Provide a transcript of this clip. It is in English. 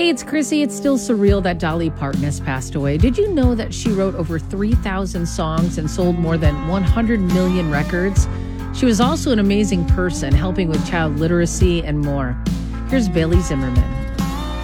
Hey, it's Chrissy. It's still surreal that Dolly Parton has passed away. Did you know that she wrote over 3,000 songs and sold more than 100 million records? She was also an amazing person, helping with child literacy and more. Here's Bailey Zimmerman.